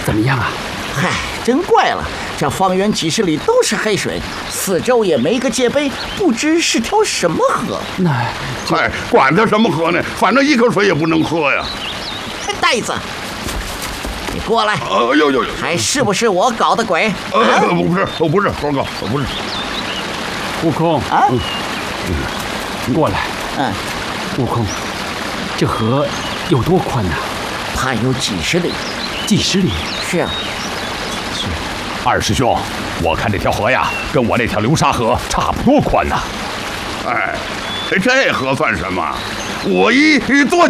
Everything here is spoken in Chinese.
怎么样啊？ 嗨，真怪了，这方圆几十里都是黑水，四周也没个界碑，不知是条什么河。 那， 嗨，管它什么河呢？反正一口水也不能喝呀。 呆子，你过来！ 呦， 还是不是我搞的鬼？ 不是，猴哥，不是。 悟空啊， 过来。悟空，这河有多宽呢？ 怕有几十里。 几十里？ 是啊。 二师兄，我看这条河呀，跟我那条流沙河差不多宽呐。 哎，这河算什么？我一坐